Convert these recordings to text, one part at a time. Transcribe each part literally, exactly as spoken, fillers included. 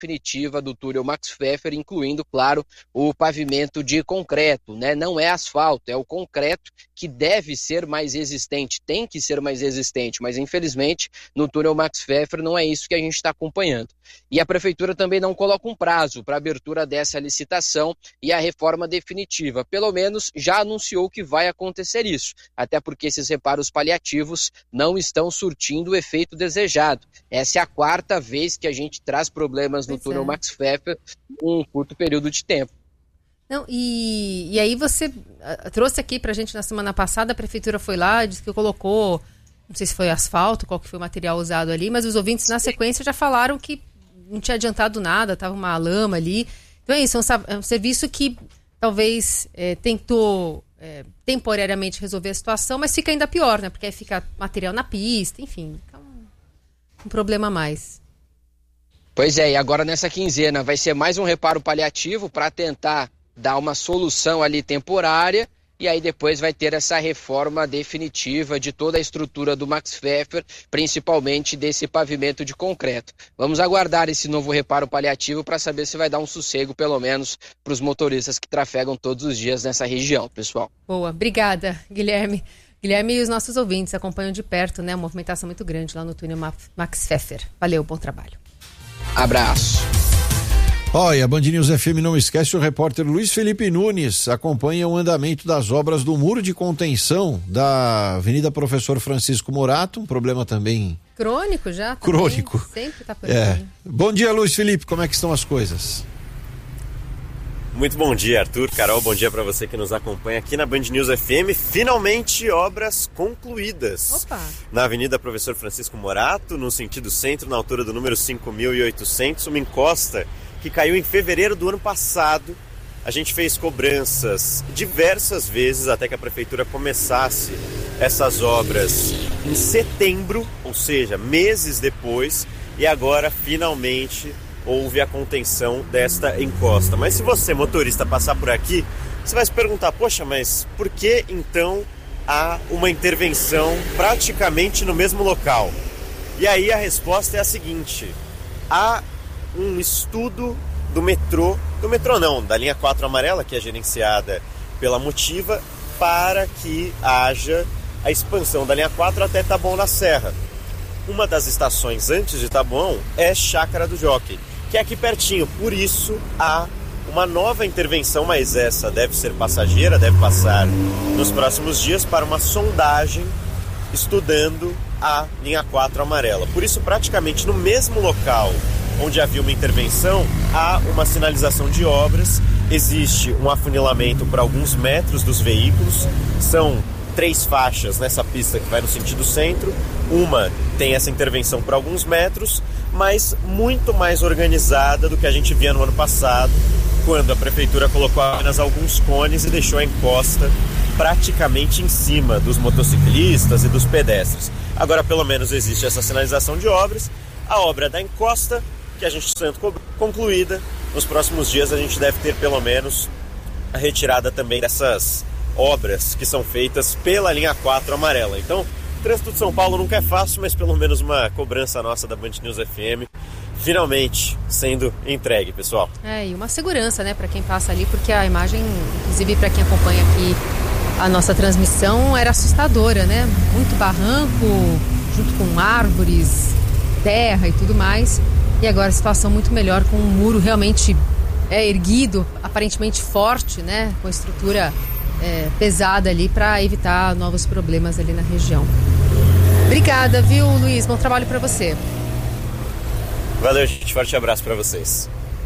definitiva do túnel Max Pfeffer, incluindo, claro, o pavimento de concreto, né? Não é asfalto, é o concreto que deve ser mais resistente, tem que ser mais resistente, mas infelizmente no túnel Max Pfeffer não é isso que a gente está acompanhando. E a prefeitura também não coloca um prazo para a abertura dessa licitação e a reforma definitiva. Pelo menos já anunciou que vai acontecer isso, até porque esses reparos paliativos não estão surtindo o efeito desejado. Essa é a quarta vez que a gente traz problemas no pois túnel é. Max Pfeffer em um curto período de tempo. Não, e, e aí você uh, trouxe aqui pra gente na semana passada, a prefeitura foi lá, disse que colocou, não sei se foi asfalto, qual que foi o material usado ali, mas os ouvintes na sequência já falaram que não tinha adiantado nada, tava uma lama ali. Então é isso, é um, é um serviço que talvez é, tentou é, temporariamente resolver a situação, mas fica ainda pior, né? Porque aí fica material na pista, enfim, fica um, um problema a mais. Pois é, e agora nessa quinzena vai ser mais um reparo paliativo para tentar dar uma solução ali temporária, e aí depois vai ter essa reforma definitiva de toda a estrutura do Max Pfeffer, principalmente desse pavimento de concreto. Vamos aguardar esse novo reparo paliativo para saber se vai dar um sossego, pelo menos, para os motoristas que trafegam todos os dias nessa região, pessoal. Boa, obrigada, Guilherme. Guilherme e os nossos ouvintes acompanham de perto, né? Uma movimentação muito grande lá no túnel Max Pfeffer. Valeu, bom trabalho. Abraço. Olha, a Band News F M não esquece, o repórter Luiz Felipe Nunes acompanha o andamento das obras do muro de contenção da Avenida Professor Francisco Morato, um problema também... Crônico já? Crônico. Sempre tá por é. aqui. Bom dia, Luiz Felipe, como é que estão as coisas? Muito bom dia, Arthur, Carol, bom dia para você que nos acompanha aqui na Band News F M. Finalmente obras concluídas. Opa. Na Avenida Professor Francisco Morato, no sentido centro, na altura do número cinco mil e oitocentos, uma encosta que caiu em fevereiro do ano passado. A gente fez cobranças diversas vezes até que a prefeitura começasse essas obras em setembro, ou seja, meses depois, e agora finalmente houve a contenção desta encosta. Mas se você, motorista, passar por aqui, você vai se perguntar, poxa, mas por que então há uma intervenção praticamente no mesmo local? E aí a resposta é a seguinte: há um estudo do metrô, do metrô não, da linha quatro amarela, que é gerenciada pela Motiva, para que haja a expansão da linha quatro até Taboão na Serra. Uma das estações antes de Taboão é Chácara do Jockey, que é aqui pertinho, por isso há uma nova intervenção, mas essa deve ser passageira, deve passar nos próximos dias para uma sondagem estudando a linha quatro amarela. Por isso, praticamente no mesmo local onde havia uma intervenção, há uma sinalização de obras, existe um afunilamento para alguns metros dos veículos, são três faixas nessa pista que vai no sentido centro, uma tem essa intervenção por alguns metros, mas muito mais organizada do que a gente via no ano passado, quando a prefeitura colocou apenas alguns cones e deixou a encosta praticamente em cima dos motociclistas e dos pedestres. Agora pelo menos existe essa sinalização de obras, a obra da encosta, que a gente tanto concluída, nos próximos dias a gente deve ter pelo menos a retirada também dessas obras que são feitas pela linha quatro amarela. Então, o trânsito de São Paulo nunca é fácil, mas pelo menos uma cobrança nossa da Band News F M finalmente sendo entregue, pessoal. É, e uma segurança, né, para quem passa ali, porque a imagem, inclusive para quem acompanha aqui a nossa transmissão, era assustadora, né? Muito barranco, junto com árvores, terra e tudo mais. E agora a situação muito melhor, com um muro realmente é, erguido, aparentemente forte, né? Com estrutura é, pesada ali para evitar novos problemas ali na região. Obrigada, viu, Luiz? Bom trabalho para você. Valeu, gente. Forte abraço para vocês.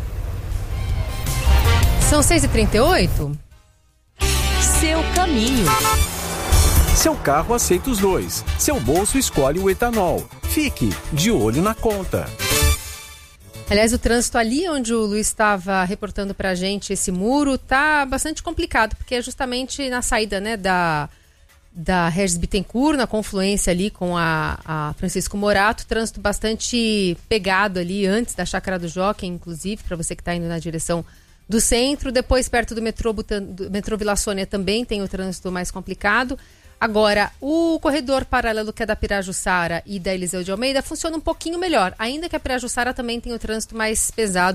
São seis e trinta e oito. Seu caminho. Seu carro aceita os dois. Seu bolso escolhe o etanol. Fique de olho na conta. Aliás, o trânsito ali onde o Luiz estava reportando pra gente esse muro tá bastante complicado, porque é justamente na saída, né, da, da Regis Bittencourt, na confluência ali com a, a Francisco Morato, trânsito bastante pegado ali antes da Chácara do Jockey, inclusive, para você que está indo na direção do centro. Depois, perto do metrô, Butan, do metrô Vila Sônia, também tem o trânsito mais complicado. Agora, o corredor paralelo que é da Pirajussara e da Eliseu de Almeida funciona um pouquinho melhor, ainda que a Pirajussara também tenha o trânsito mais pesado